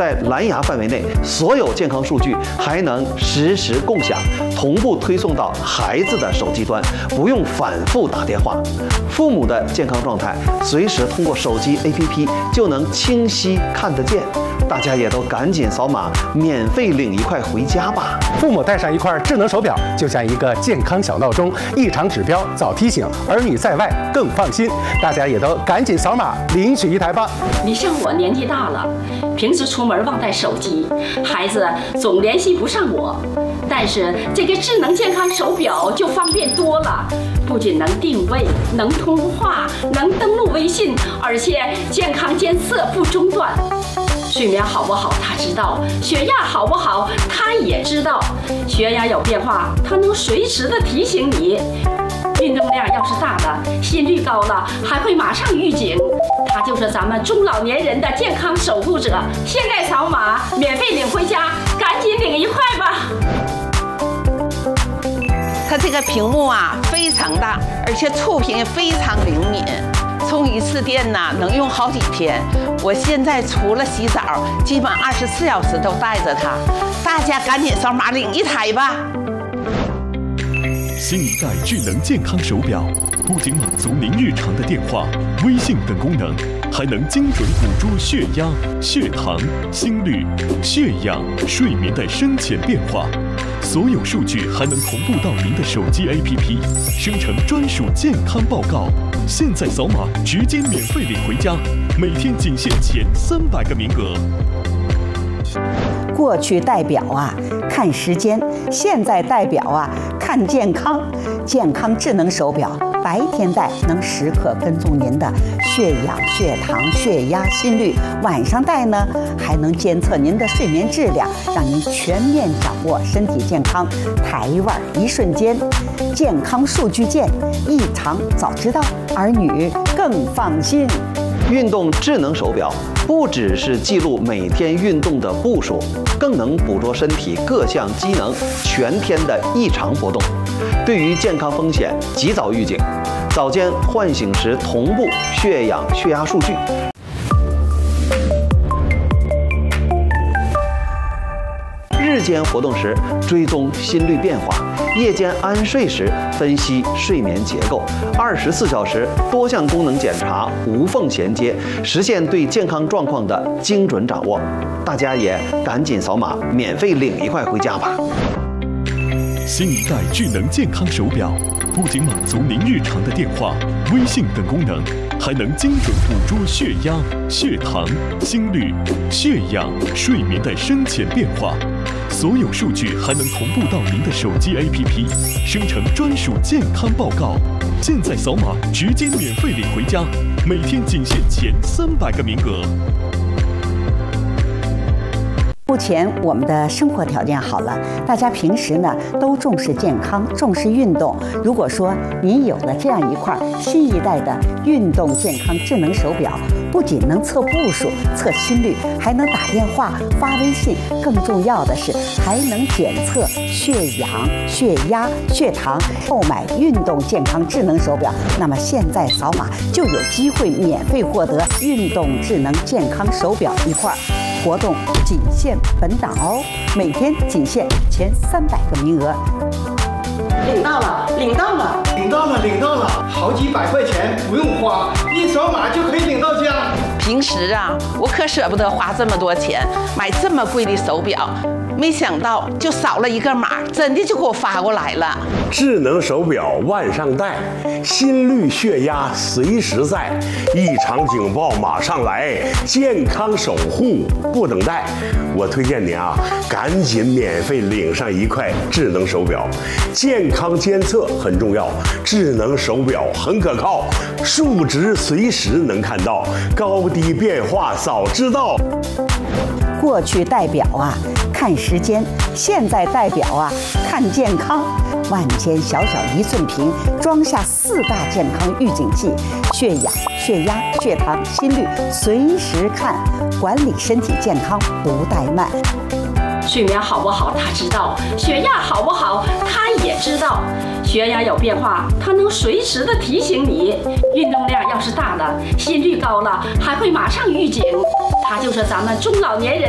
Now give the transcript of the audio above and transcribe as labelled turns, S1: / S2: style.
S1: 在蓝牙范围内，所有健康数据还能实时共享，同步推送到孩子的手机端，不用反复打电话。父母的健康状态随时通过手机 APP 就能清晰看得见。大家也都赶紧扫码，免费领一块回家吧。
S2: 父母带上一块智能手表，就像一个健康小闹钟，异常指标早提醒，儿女在外更放心。大家也都赶紧扫码领取一台吧。
S3: 你像我年纪大了，平时出门忘带手机，孩子总联系不上我。但是这个智能健康手表就方便多了，不仅能定位、能通话、能登录微信，而且健康监测不中断。睡眠好不好他知道，血压好不好他也知道，血压有变化他能随时的提醒你。运动量要是大了，心率高了，还会马上预警。它就是咱们中老年人的健康守护者。现在扫码免费领回家，赶紧领一块吧。
S4: 它这个屏幕啊非常大，而且触屏非常灵敏，充一次电呐能用好几天。我现在除了洗澡，基本24小时都带着它。大家赶紧扫码领一台吧。
S5: 新一代智能健康手表不仅满足您日常的电话、微信等功能，还能精准捕捉血压、血糖、心率、血氧、睡眠的深浅变化。所有数据还能同步到您的手机 APP， 生成专属健康报告。现在扫码直接免费领回家，每天仅限前300个名额。
S6: 过去戴表啊看时间，现在戴表啊看健康。健康智能手表白天戴能时刻跟踪您的血氧、血糖、血压、心率；晚上戴呢还能监测您的睡眠质量，让您全面掌握身体健康。台腕一瞬间，健康数据见，异常早知道，儿女更放心。
S1: 运动智能手表不只是记录每天运动的步数，更能捕捉身体各项机能全天的异常波动，对于健康风险及早预警，早间唤醒时同步血氧、血压数据。日间活动时追踪心率变化，夜间安睡时分析睡眠结构，24小时多项功能检查无缝衔接，实现对健康状况的精准掌握。大家也赶紧扫码免费领一块回家吧。
S5: 新一代智能健康手表不仅满足您日常的电话、微信等功能，还能精准捕捉血压、血糖、心率、血氧、睡眠的深浅变化。所有数据还能同步到您的手机 APP， 生成专属健康报告。现在扫码直接免费领回家，每天仅限前300个名额。
S6: 目前我们的生活条件好了，大家平时呢都重视健康，重视运动。如果说您有了这样一块新一代的运动健康智能手表，不仅能测步数、测心率，还能打电话、发微信，更重要的是还能检测血氧、血压、血糖。购买运动健康智能手表，那么现在扫码就有机会免费获得运动智能健康手表一块。活动仅限本档哦，每天仅限前300个名额。
S7: 领到了，领到了，领到了，领到了，好几百块钱不用花，一扫码就可以领到家。
S4: 平时啊，我可舍不得花这么多钱买这么贵的手表，没想到就扫了一个码，真的就给我发过来了。
S8: 智能手表腕上戴，心率血压随时在，异常警报马上来，健康守护不等待。我推荐您啊，赶紧免费领上一块智能手表，健康监测很重要，智能手表很可靠，数值随时能看到，高低变化早知道。
S6: 过去戴表啊看时间，现在戴表啊看健康。万千小小一寸屏，装下4大健康预警器，血氧、血压、血糖、心率随时看，管理身体健康不怠慢。
S3: 睡眠好不好他知道，血压好不好他也知道，血压有变化他能随时的提醒你，运动量要是大了，心率高了，还会马上预警。他就是咱们中老年人